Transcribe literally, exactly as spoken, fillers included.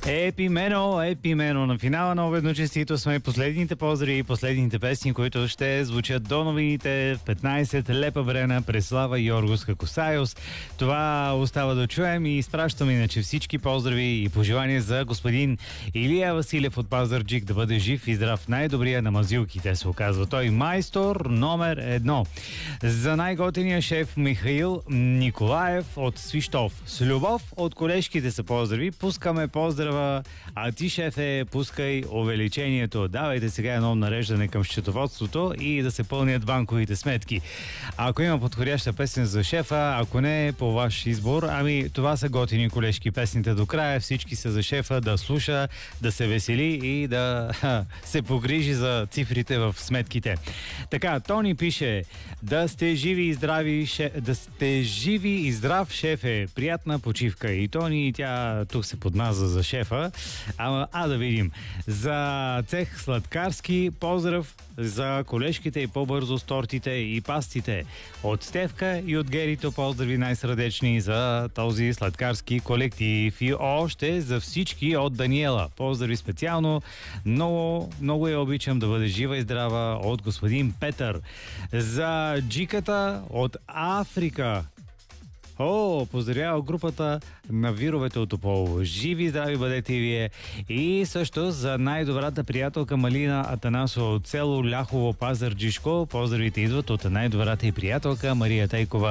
Епимено, епимено. На финала на обедно честито сме последните поздрави и последните песни, които ще звучат до новините в петнайсет. Лепа Брена, Преслава Йоргос Косайос. Това остава да чуем и изпращаме иначе всички поздрави и пожелания за господин Илия Василев от Пазарджик да бъде жив и здрав, най-добрия на мазилките, се оказва той. Майстор номер едно. За най-готиния шеф Михаил Николаев от Свищов. С любов от колежките са поздрави. Пускаме поздрава. А ти, шефе, пускай увеличението. Давайте сега едно нареждане към счетоводството и да се пълнят банковите сметки. Ако има подходяща песен за шефа, ако не, по ваш избор, ами това са готини колежки песните до края. Всички са за шефа да слуша, да се весели и да ха, се погрижи за цифрите в сметките. Така, Тони пише: да сте живи и здрави, шеф, да сте живи и здрав, шефе. Приятна почивка. И Тони, тя тук се подмаза за шефа. А, а да видим. За цех сладкарски поздрав за колежките и по-бързо с тортите и пастите. От Стевка и от Герито поздрави най-сърдечни за този сладкарски колектив. И още за всички от Даниела. Поздрави специално. Много, много я обичам, да бъде жива и здрава, от господин Петър. За джиката от Африка. О, поздравява групата на вировете от Тополово. Живи и здрави бъдете и вие. И също за най-добрата приятелка Малина Атанасова от село Ляхово, Пазарджишко. Поздравите идват от най-добрата и приятелка Мария Тайкова.